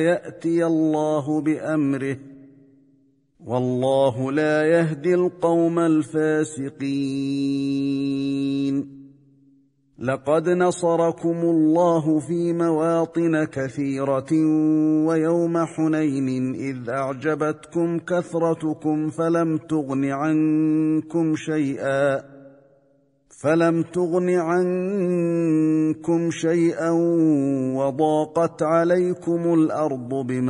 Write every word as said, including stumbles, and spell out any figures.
يأتي الله بأمره، والله لا يهدي القوم الفاسقين. لقد نصركم الله في مواطن كثيرة ويوم حنين إذ أعجبتكم كثرتكم فلم تغن عنكم شيئا فلم تغن عنكم شيئا وضاقت عليكم الأرض بما